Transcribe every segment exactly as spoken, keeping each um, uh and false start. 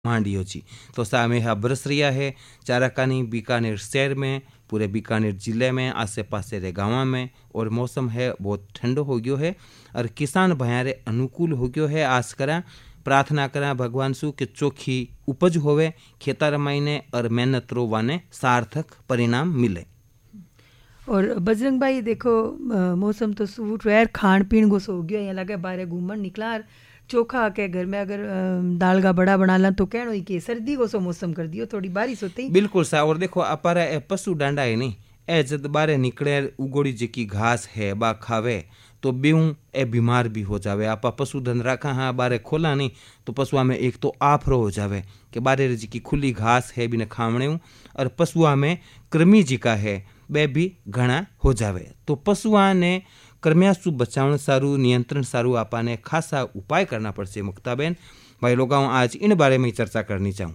માંડ્યો છે। तो सामे हा बरस रिया है चाराकानी बीकानेर शहर में, पूरे बीकानेर जिले में, आसे पासे रे गाँव में, और मौसम है बहुत ठंडो हो गयो है और किसान भाइयां रे अनुकूल हो गयो है। आस करा प्रार्थना करा भगवान सु के चोखी उपज होवे, खेतर मायने और मेहनत रोवाने सार्थक परिणाम मिले। और बजरंग भाई देखो मौसम तो सूट रहा है, खान पीन गो सो गयो, यहाँ लगे बाहर घूमन निकला चोखा के घर में अगर दाल का बड़ा बना ला तो कहनो ही कि सर्दी को सो मौसम कर दियो, थोड़ी बारिश होती। बिल्कुल सा। और देखो अपारा ए पशु डांडा है नहीं, ए जब बारे निकले उगोड़ी जी घास है बा खावे तो बेहू ए बीमार भी हो जावे। आपा पशुधन रखा हाँ बारे खोला नहीं तो पशुआ में एक तो आफरो हो जावे कि बारे जी की खुली घास है बिना खावणे, और पशुआ में कृमि जी का है बे भी घना हो जावे। तो पशुआ ने कर्म्यासु बचाव सारू, नियंत्रण सारू आपाने खासा उपाय करना पड़से। मुक्ताबेन भाई लोग आज इन बारे में चर्चा करनी चाहूँ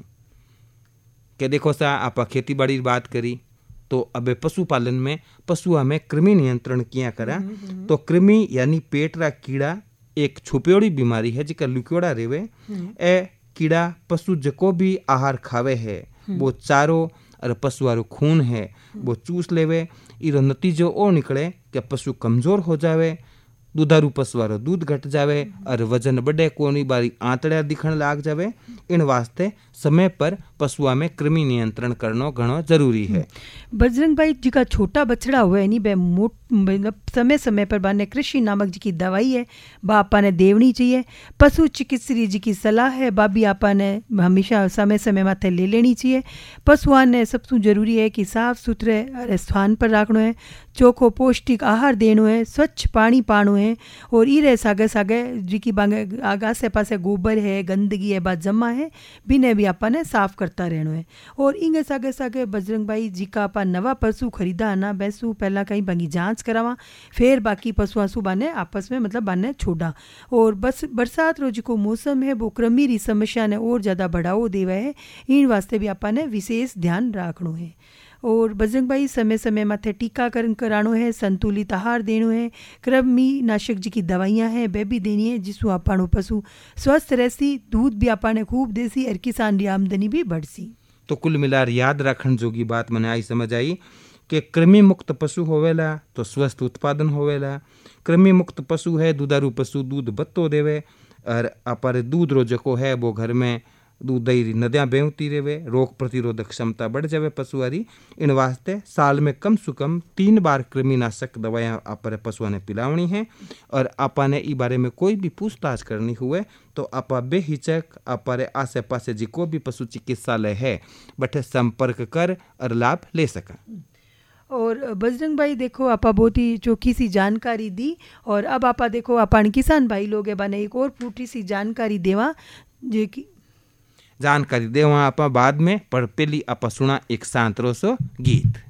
कि देखो सा आपा खेती बाड़ी बात करी तो अबे पशुपालन में पशुआ में कृमि नियंत्रण किया करा। तो कृमि यानी पेट रा कीड़ा एक छुपेड़ी बीमारी है जिका लुक्योड़ा रेवे। ए कीड़ा पशु जको भी आहार खावे है वो चारो और पशुआरो खून है वो चूस लेवे, इरो नतीजो ओ निकले कि पशु कमजोर हो जावे, दूधारू पशुआरो दूध घट जावे और वजन बढ़े, कोनी बारी आंतड़िया दिखण लाग जावे। इन वास्ते समय पर पशुआ में कृमि नियंत्रण करना घणो जरूरी है। बजरंग भाई जी का छोटा बछड़ा हुआ है नी बे मोट मतलब समय समय पर बाने कृषि नामक जी की दवाई है बा आपा ने देवनी चाहिए। पशु चिकित्सक जी की सलाह है बा भी आपा ने हमेशा समय समय माथे ले लेनी चाहिए। पशुआ ने सबसे जरूरी है कि साफ सुथरे स्थान पर रखना है, चोखो पौष्टिक आहार देनो है, स्वच्छ पानी पानो है, और इरे सागे सागे जी की बांगे आसे पासे गोबर है गंदगी है बात जमा है बिने भी आपा ने साफ करता रहना है। और इंगे सागे सागे बजरंग भाई जी का आपा नवा पशु खरीदा ना बैसू पहला कहीं बांगी जांच करावा, फिर बाकी पशुआ सु बाने आपस में मतलब बाने छोड़ा। और बस बरसात रोज को मौसम है वो कृमि री समस्या ने और ज़्यादा बढ़ावो देवा है, इन वास्ते भी आपा ने विशेष ध्यान रखनो है। और बजरंग भाई समय समय माथे टीकाकरण करानो है, संतुलित आहार देनो है, कृमि नाशक जी की दवाइयाँ हैं बे भी देनी है जिससे आपानो पशु स्वस्थ रहसी, दूध भी आपाने खूब देसी और किसान की आमदनी भी बढ़सी। तो कुल मिलार याद रखन जोगी बात मने आई समझ आई कि कृमि मुक्त पशु होवेला तो स्वस्थ उत्पादन होवेला। कृमि मुक्त पशु है दूधारू पशु दूध बत्तो देवे और अपारे दूध रो जको है वो घर में दूध दही नदियाँ बेहती रेवे, रोग प्रतिरोधक क्षमता बढ़ जावे पशुआरी। इन वास्ते साल में कम से कम तीन बार कृमिनाशक दवाइयाँ आपरे पशुओं ने पिलावनी है। और आपा ने ई बारे में कोई भी पूछताछ करनी हुए तो आपा बेहिचक आपरे आसे पासे जी को भी पशु चिकित्सालय है बठे संपर्क कर और लाभ ले सका। और बजरंग भाई देखो आपा बहुत ही चौकी सी जानकारी दी, और अब आपा देखो अपन किसान भाई लोग बाने एक और फूटी सी जानकारी देवा जे की जानकारी देवा आपा बाद में, पर पहली आपा सुना एक सांतरो सो गीत।